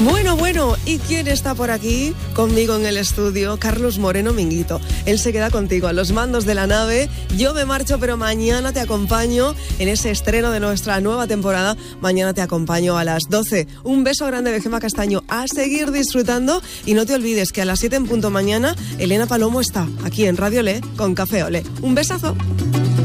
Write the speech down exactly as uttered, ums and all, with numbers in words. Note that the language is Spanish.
Bueno, bueno, ¿y quién está por aquí conmigo en el estudio? Carlos Moreno Minguito. Él se queda contigo a los mandos de la nave. Yo me marcho, pero mañana te acompaño en ese estreno de nuestra nueva temporada. Mañana te acompaño a las doce. Un beso grande de Gemma Castaño. A seguir disfrutando. Y no te olvides que a las siete en punto mañana, Elena Palomo está aquí en Radio Le con Café Olé. Un besazo.